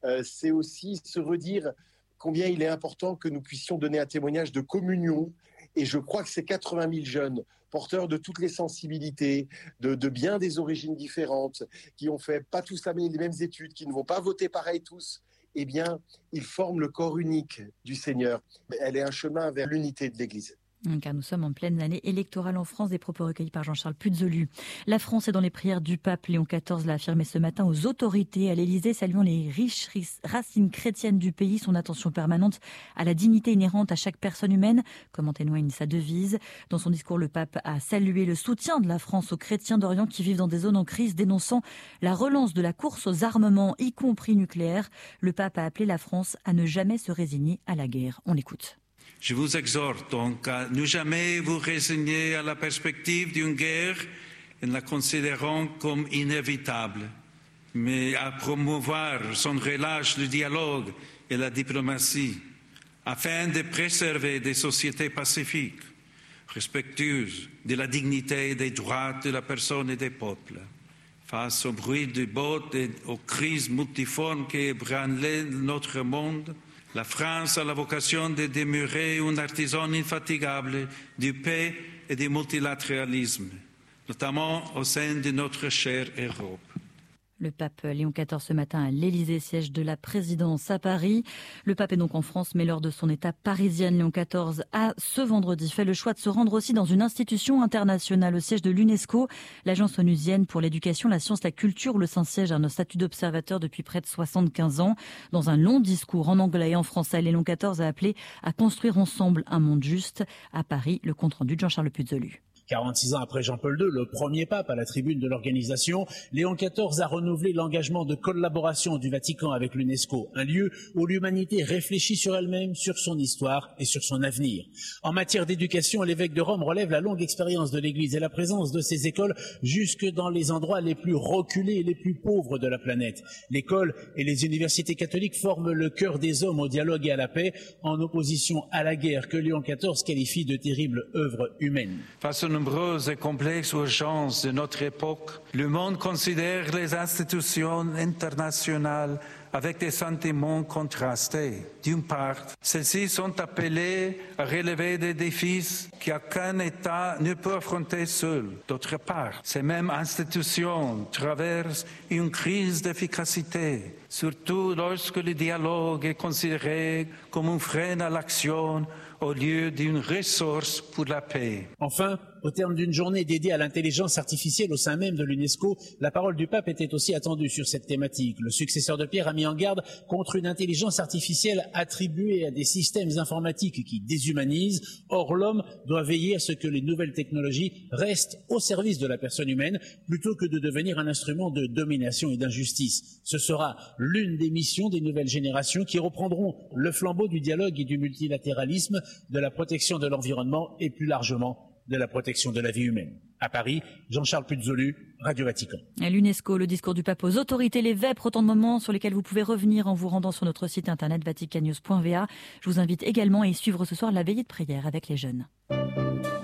c'est aussi se redire combien il est important que nous puissions donner un témoignage de communion. Et je crois que ces 80 000 jeunes, porteurs de toutes les sensibilités, de bien des origines différentes, qui ont fait pas tous les mêmes études, qui ne vont pas voter pareil tous, eh bien, ils forment le corps unique du Seigneur. Elle est un chemin vers l'unité de l'Église. Car nous sommes en pleine année électorale en France, des propos recueillis par Jean-Charles Puzolu. La France est dans les prières du pape. Léon XIV l'a affirmé ce matin aux autorités à l'Élysée, saluant les riches racines chrétiennes du pays, son attention permanente à la dignité inhérente à chaque personne humaine, comme en témoigne sa devise. Dans son discours, le pape a salué le soutien de la France aux chrétiens d'Orient qui vivent dans des zones en crise, dénonçant la relance de la course aux armements, y compris nucléaires. Le pape a appelé la France à ne jamais se résigner à la guerre. On l'écoute. Je vous exhorte donc à ne jamais vous résigner à la perspective d'une guerre en la considérant comme inévitable, mais à promouvoir sans relâche le dialogue et la diplomatie, afin de préserver des sociétés pacifiques, respectueuses de la dignité et des droits de la personne et des peuples. Face au bruit du bottes et aux crises multiformes qui ébranlent notre monde, la France a la vocation de demeurer un artisan infatigable de paix et du multilatéralisme, notamment au sein de notre chère Europe. Le pape Léon XIV ce matin à l'Élysée, siège de la présidence à Paris. Le pape est donc en France, mais lors de son étape parisienne, Léon XIV a ce vendredi fait le choix de se rendre aussi dans une institution internationale au siège de l'UNESCO, l'agence onusienne pour l'éducation, la science, la culture, où le Saint-Siège a un statut d'observateur depuis près de 75 ans. Dans un long discours en anglais et en français, Léon XIV a appelé à construire ensemble un monde juste. À Paris, le compte-rendu de Jean-Charles Puzolu. 46 ans après Jean-Paul II, le premier pape à la tribune de l'organisation, Léon XIV a renouvelé l'engagement de collaboration du Vatican avec l'UNESCO, un lieu où l'humanité réfléchit sur elle-même, sur son histoire et sur son avenir. En matière d'éducation, l'évêque de Rome relève la longue expérience de l'Église et la présence de ces écoles jusque dans les endroits les plus reculés et les plus pauvres de la planète. L'école et les universités catholiques forment le cœur des hommes au dialogue et à la paix, en opposition à la guerre que Léon XIV qualifie de terrible œuvre humaine. Face aux nombreuses et complexes urgences de notre époque, le monde considère les institutions internationales avec des sentiments contrastés. D'une part, celles-ci sont appelées à relever des défis qu'aucun État ne peut affronter seul. D'autre part, ces mêmes institutions traversent une crise d'efficacité, surtout lorsque le dialogue est considéré comme un frein à l'action au lieu d'une ressource pour la paix. Enfin, au terme d'une journée dédiée à l'intelligence artificielle au sein même de l'UNESCO, la parole du pape était aussi attendue sur cette thématique. Le successeur de Pierre a mis en garde contre une intelligence artificielle attribuée à des systèmes informatiques qui déshumanisent. Or, l'homme doit veiller à ce que les nouvelles technologies restent au service de la personne humaine plutôt que de devenir un instrument de domination et d'injustice. Ce sera l'une des missions des nouvelles générations qui reprendront le flambeau du dialogue et du multilatéralisme, de la protection de l'environnement et plus largement de la protection de la vie humaine. À Paris, Jean-Charles Puzolu, Radio Vatican. À l'UNESCO, le discours du pape aux autorités, les vêpres, autant de moments sur lesquels vous pouvez revenir en vous rendant sur notre site internet vaticannews.va. Je vous invite également à y suivre ce soir la veillée de prière avec les jeunes.